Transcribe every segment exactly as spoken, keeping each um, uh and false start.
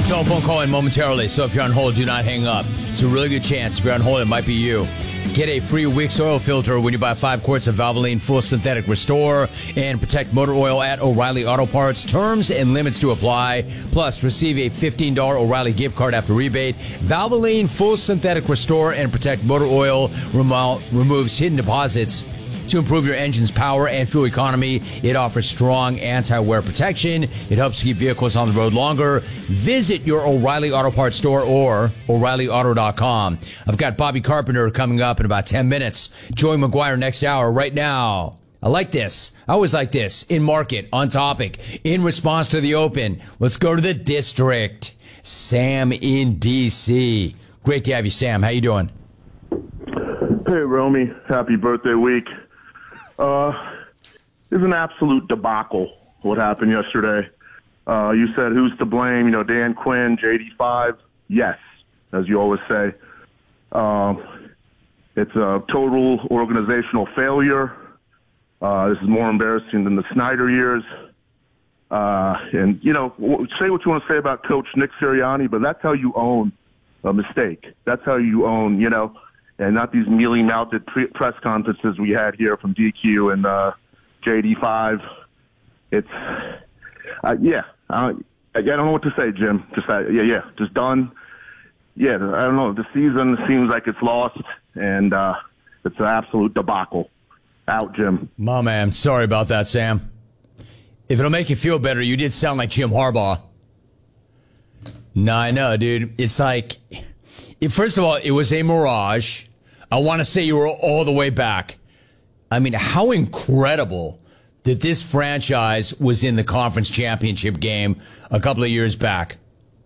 telephone call in momentarily, so if you're on hold, do not hang up. It's a really good chance. If you're on hold, it might be you. Get a free Wix oil filter when you buy five quarts of Valvoline Full Synthetic Restore and Protect Motor Oil at O'Reilly Auto Parts. Terms and limits to apply. Plus, receive a fifteen dollars O'Reilly gift card after rebate. Valvoline Full Synthetic Restore and Protect Motor Oil remo- removes hidden deposits to improve your engine's power and fuel economy. It offers strong anti-wear protection. It helps to keep vehicles on the road longer. Visit your O'Reilly Auto Parts store or O'Reilly Auto dot com. I've got Bobby Carpenter coming up in about ten minutes. Joey McGuire next hour. Right now, I like this. I always like this. In market, on topic, in response to the Open. Let's go to the District. Sam in D C. Great to have you, Sam. How you doing? Hey, Romy. Happy birthday week. Uh, it's an absolute debacle what happened yesterday. Uh, you said who's to blame? You know, Dan Quinn, J D five. Yes, as you always say. Um, it's a total organizational failure. Uh, this is more embarrassing than the Snyder years. Uh, and, you know, say what you want to say about Coach Nick Sirianni, but that's how you own a mistake. That's how you own, you know, and not these mealy-mouthed pre- press conferences we had here from D Q and uh, J D five. It's, uh, yeah, uh, I don't know what to say, Jim. Just, uh, yeah, yeah, just done. Yeah, I don't know. The season seems like it's lost, and uh, it's an absolute debacle. Out, Jim. My man, sorry about that, Sam. If it'll make you feel better, you did sound like Jim Harbaugh. No, I know, dude. It's like, first of all, it was a mirage. I want to say you were all the way back. I mean, how incredible that this franchise was in the conference championship game a couple of years back.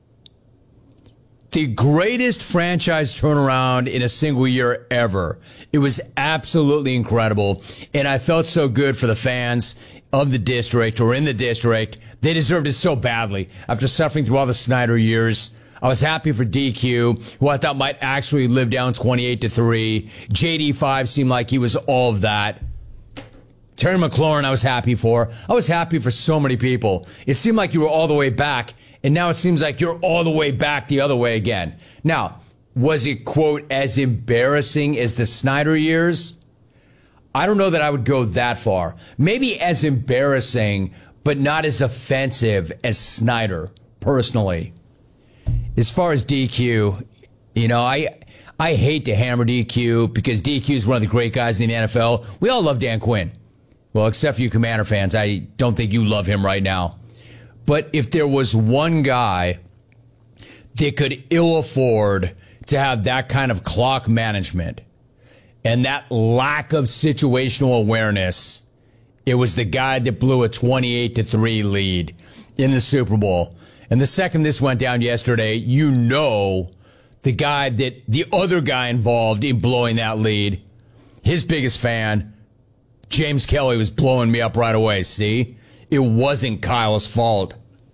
The greatest franchise turnaround in a single year ever. It was absolutely incredible. And I felt so good for the fans of the district or in the district. They deserved it so badly after suffering through all the Snyder years. I was happy for D Q, who I thought might actually live down twenty-eight to three. J D five seemed like he was all of that. Terry McLaurin, I was happy for. I was happy for so many people. It seemed like you were all the way back, and now it seems like you're all the way back the other way again. Now, was it, quote, as embarrassing as the Snyder years? I don't know that I would go that far. Maybe as embarrassing, but not as offensive as Snyder, personally. As far as D Q, you know, I I hate to hammer D Q because D Q is one of the great guys in the N F L. We all love Dan Quinn. Well, except for you Commander fans. I don't think you love him right now. But if there was one guy that could ill afford to have that kind of clock management and that lack of situational awareness, it was the guy that blew a twenty-eight to three lead in the Super Bowl. And the second this went down yesterday, you know the guy that the other guy involved in blowing that lead, his biggest fan, James Kelly, was blowing me up right away. See? It wasn't Kyle's fault.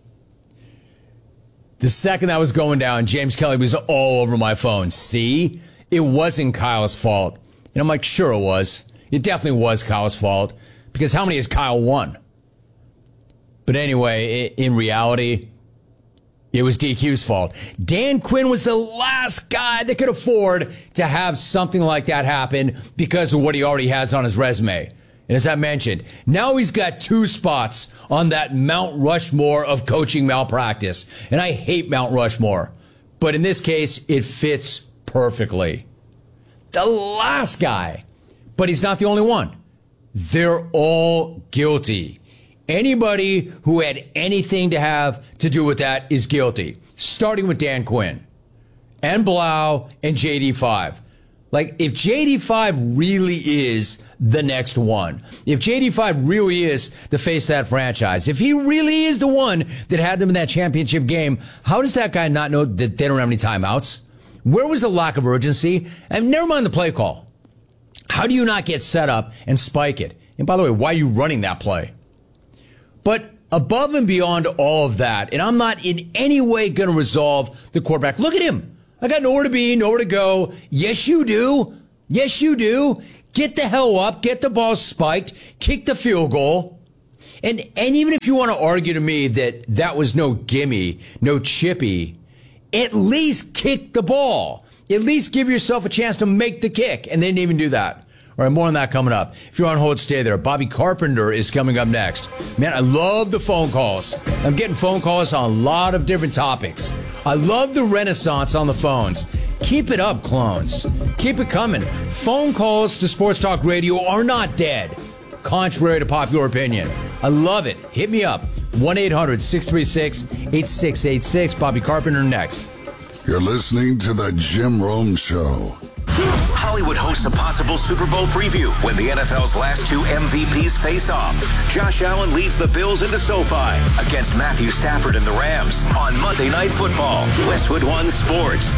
The second that was going down, James Kelly was all over my phone. See? It wasn't Kyle's fault. And I'm like, sure it was. It definitely was Kyle's fault. Because how many has Kyle won? But anyway, in reality, it was D Q's fault. Dan Quinn was the last guy that could afford to have something like that happen because of what he already has on his resume. And as I mentioned, now he's got two spots on that Mount Rushmore of coaching malpractice. And I hate Mount Rushmore. But in this case, it fits perfectly. The last guy. But he's not the only one. They're all guilty. Anybody who had anything to have to do with that is guilty. Starting with Dan Quinn and Blau and J D five. Like, if J D five really is the next one, if J D five really is the face of that franchise, if he really is the one that had them in that championship game, how does that guy not know that they don't have any timeouts? Where was the lack of urgency? And never mind the play call. How do you not get set up and spike it? And by the way, why are you running that play? But above and beyond all of that, and I'm not in any way going to resolve the quarterback. Look at him. I got nowhere to be, nowhere to go. Yes, you do. Yes, you do. Get the hell up. Get the ball spiked. Kick the field goal. And and even if you want to argue to me that that was no gimme, no chippy, at least kick the ball. At least give yourself a chance to make the kick. And they didn't even do that. All right, more on that coming up. If you're on hold, stay there. Bobby Carpenter is coming up next. Man, I love the phone calls. I'm getting phone calls on a lot of different topics. I love the renaissance on the phones. Keep it up, clones. Keep it coming. Phone calls to Sports Talk Radio are not dead, contrary to popular opinion. I love it. Hit me up. one eight hundred six three six eight six eight six. Bobby Carpenter next. You're listening to The Jim Rome Show. Hollywood hosts a possible Super Bowl preview when the N F L's last two M V Ps face off. Josh Allen leads the Bills into SoFi against Matthew Stafford and the Rams on Monday Night Football. Westwood One Sports.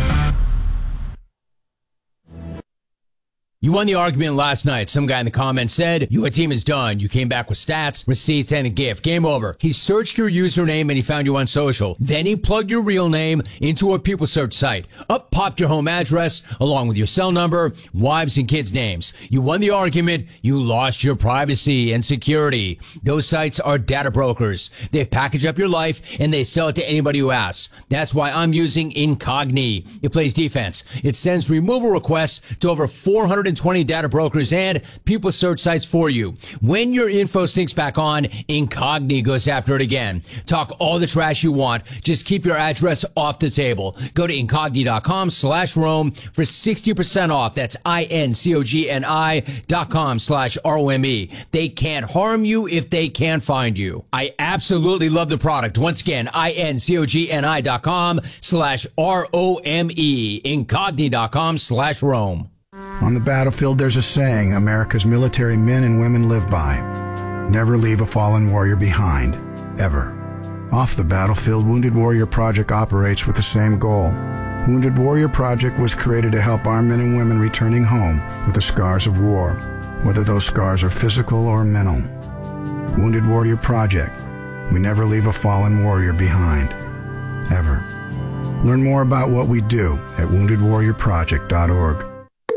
You won the argument last night. Some guy in the comments said, your team is done. You came back with stats, receipts, and a gift. Game over. He searched your username and he found you on social. Then he plugged your real name into a people search site. Up popped your home address along with your cell number, wives, and kids' names. You won the argument. You lost your privacy and security. Those sites are data brokers. They package up your life and they sell it to anybody who asks. That's why I'm using Incogni. It plays defense. It sends removal requests to over four hundred twenty data brokers and people search sites for you. When your info stinks back on, Incogni goes after it again. Talk all the trash you want. Just keep your address off the table. Go to Incogni.com slash Rome for sixty percent off. That's I-N-C-O-G-N-I dot com slash R-O-M-E. They can't harm you if they can't find you. I absolutely love the product. Once again, I-N-C-O-G-N-I dot com slash R-O-M-E. Incogni.com slash Rome. On the battlefield, there's a saying America's military men and women live by. Never leave a fallen warrior behind, ever. Off the battlefield, Wounded Warrior Project operates with the same goal. Wounded Warrior Project was created to help our men and women returning home with the scars of war, whether those scars are physical or mental. Wounded Warrior Project. We never leave a fallen warrior behind, ever. Learn more about what we do at wounded warrior project dot org.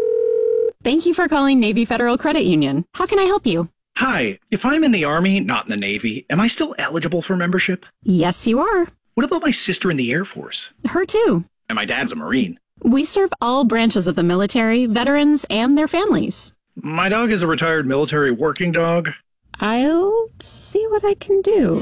Thank you for calling Navy Federal Credit Union. How can I help you? Hi, if I'm in the Army, not in the Navy, am I still eligible for membership? Yes, you are. What about my sister in the Air Force? Her too. And my dad's a Marine. We serve all branches of the military, veterans, and their families. My dog is a retired military working dog. I'll see what I can do.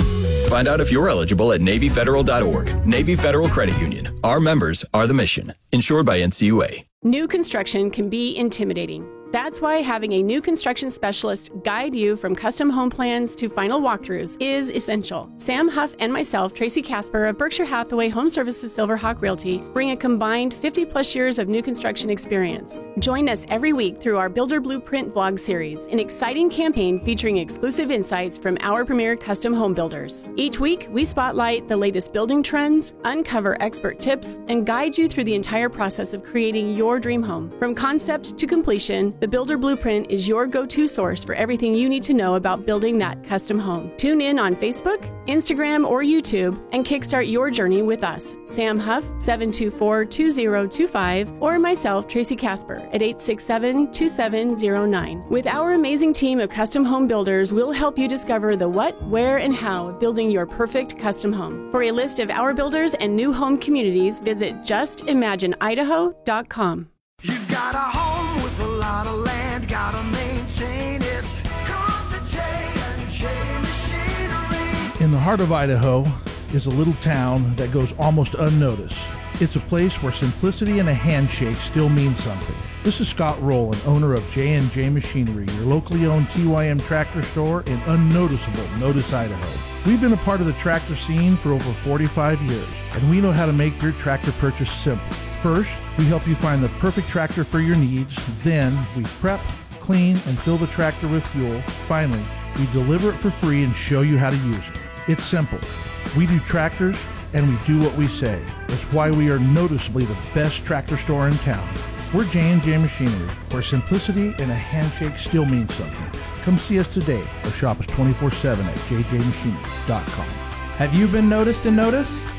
Find out if you're eligible at Navy Federal dot org. Navy Federal Credit Union. Our members are the mission. Insured by N C U A. New construction can be intimidating. That's why having a new construction specialist guide you from custom home plans to final walkthroughs is essential. Sam Huff and myself, Tracy Casper of Berkshire Hathaway Home Services Silverhawk Realty, bring a combined fifty plus years of new construction experience. Join us every week through our Builder Blueprint vlog series, an exciting campaign featuring exclusive insights from our premier custom home builders. Each week, we spotlight the latest building trends, uncover expert tips, and guide you through the entire process of creating your dream home. From concept to completion, the Builder Blueprint is your go-to source for everything you need to know about building that custom home. Tune in on Facebook, Instagram, or YouTube and kickstart your journey with us, Sam Huff, seven two four, two zero two five, or myself, Tracy Casper, at eight six seven, two seven zero nine. With our amazing team of custom home builders, we'll help you discover the what, where, and how of building your perfect custom home. For a list of our builders and new home communities, visit just imagine idaho dot com. You've got a home with a lot of land, gotta maintain it. Come to J and J Machinery. In the heart of Idaho is a little town that goes almost unnoticed. It's a place where simplicity and a handshake still mean something. This is Scott Rowland, owner of J and J Machinery, your locally owned T Y M tractor store in unnoticeable Notice, Idaho. We've been a part of the tractor scene for over forty-five years, and we know how to make your tractor purchase simple. First, we help you find the perfect tractor for your needs. Then, we prep, clean, and fill the tractor with fuel. Finally, we deliver it for free and show you how to use it. It's simple. We do tractors, and we do what we say. That's why we are noticeably the best tractor store in town. We're J and J Machinery, where simplicity and a handshake still means something. Come see us today or shop us twenty-four seven at j j machinery dot com. Have you been noticed and noticed?